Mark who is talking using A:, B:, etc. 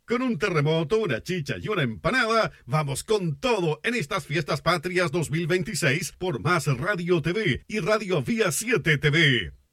A: Con un terremoto, una chicha y una empanada, vamos con todo en estas Fiestas Patrias 2026 por Más Radio TV y Radio Vía 7 TV.